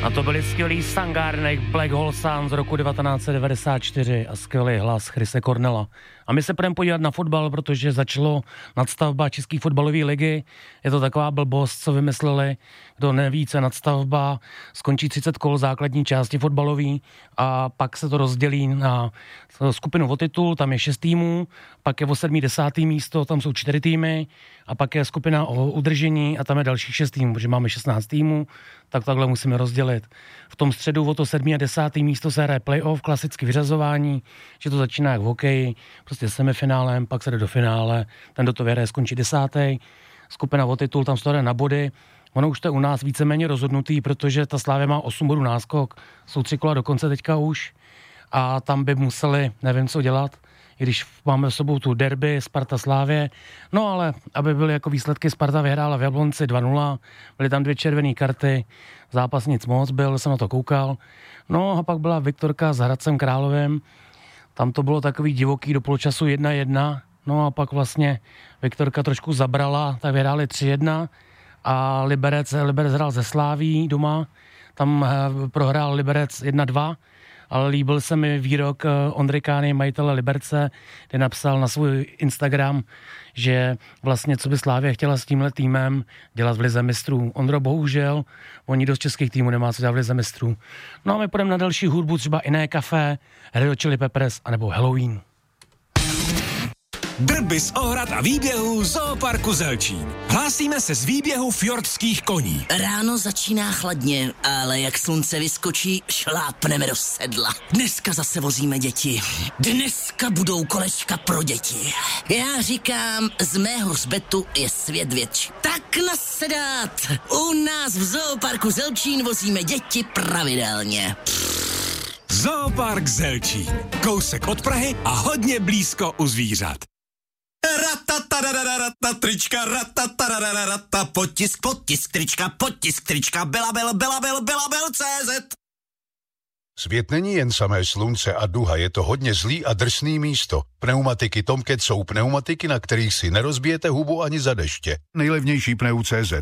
A to byli skvělý Soundgarden, Black Hole Sun z roku 1994 a skvělý hlas Chrise Cornella. A my se půjdeme podívat na fotbal, protože začalo nadstavba České fotbalové ligy. Je to taková blbost, co vymysleli. Kdo neví, co je nadstavba, skončí 30 kol základní části fotbalový a pak se to rozdělí na skupinu o titul, tam je 6 týmů, pak je o 7. 10. místo, tam jsou 4 týmy a pak je skupina o udržení a tam je dalších 6 týmů, protože máme 16 týmů, tak takhle musíme rozdělit. V tom středu o to 7. a 10. místo se hraje playoff, klasicky vyřazování, že to začíná jak v hokeji, prostě semifinálem, pak se jde do finále, ten, kdo to vyhraje, skončí 10. Skupina o titul, tam se to jde na body. Ono už to je u nás víceméně rozhodnutý, protože ta Slavia má 8 bodů náskok, jsou 3 kola do konce teďka už a tam by museli, nevím co dělat, i když máme s sebou tu derby Sparta Slavie, no ale aby byly jako výsledky, Sparta vyhrála v Jablonci 2-0, byly tam 2 červené karty, zápas nic moc byl, jsem na to koukal, no a pak byla Viktorka s Hradcem Královem, tam to bylo takový divoký do poločasu 1-1, no a pak vlastně Viktorka trošku zabrala, tak vyhráli 3-1 a Liberec hrál ze Sláví doma, tam prohrál Liberec 1-2, ale líbil se mi výrok Ondry Kány, majitele Liberce, kde napsal na svůj Instagram, že vlastně co by Slávě chtěla s tímhle týmem dělat v lize mistrů. Ondro, bohužel, oni dost českých týmů nemá co dělat v lize mistrů. No a my půjdeme na další hudbu, třeba Iné Café, Red Hot Chili Peppers, anebo Halloween. Drby z ohrad a výběhů Zooparku Zelčín. Hlásíme se z výběhu fjordských koní. Ráno začíná chladně, ale jak slunce vyskočí, šlápneme do sedla. Dneska zase vozíme děti. Dneska budou kolečka pro děti. Já říkám, z mého hřbetu je svět větší. Tak nasedat! U nás v Zooparku Zelčín vozíme děti pravidelně. Zoopark Zelčín. Kousek od Prahy a hodně blízko u zvířat. Ratatarararata, trička, ratatarararata, potisk, trička, belabel.cz. Svět není jen samé slunce a duha, je to hodně zlý a drsný místo. Pneumatiky Tomcat jsou pneumatiky, na kterých si nerozbijete hubu ani za deště. Nejlevnější pneu.cz.